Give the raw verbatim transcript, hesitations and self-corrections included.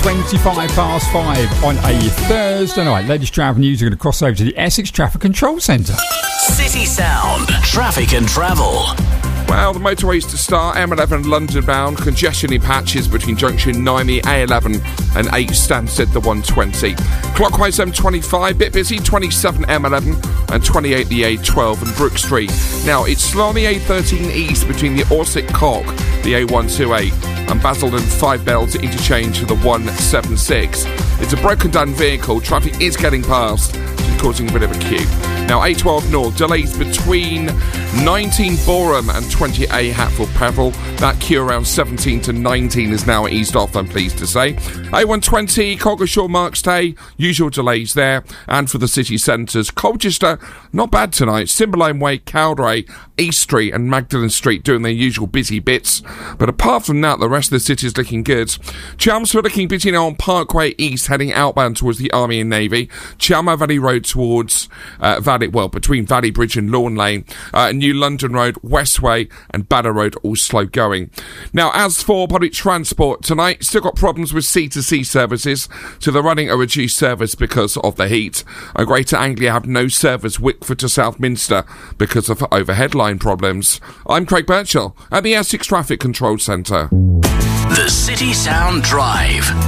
twenty-five past five on a Thursday night. Latest travel news, are going to cross over to the Essex Traffic Control Centre. City Sound, traffic and travel. Well, the motorways to start, M eleven London bound, congestion in patches between junction nine, the A eleven and eight Stansted, the one twenty. Clockwise M twenty-five, bit busy, twenty-seven M eleven and twenty-eight the A twelve and Brook Street. Now, it's slow on the A thirteen east between the Orsett Cock, the A one twenty-eight and Basildon Five Bells interchange to the one seventy-six. It's a broken down vehicle, traffic is getting past, causing a bit of a queue. Now, A twelve North, delays between nineteen Boreham and twenty A Hatfield Peville. That queue around seventeen to nineteen is now eased off, I'm pleased to say. A one twenty, Coggeshall Markstay, usual delays there. And for the city centres, Colchester, not bad tonight. Cymberline Way, Cowdray, East Street and Magdalen Street doing their usual busy bits. But apart from that, the rest of the city is looking good. Chelmsford looking busy now on Parkway East, heading outbound towards the Army and Navy. Chelmer Valley Road towards uh, Valley, well, between Valley Bridge and Lawn Lane. Uh, New London Road, Westway and Banner Road all slow going. Now, as for public transport tonight, still got problems with C to C services, so they're running a reduced service because of the heat. And Greater Anglia have no service Wickford to Southminster because of overhead line problems. I'm Craig Birchall at the Essex Traffic Control Centre. The City Sound Drive.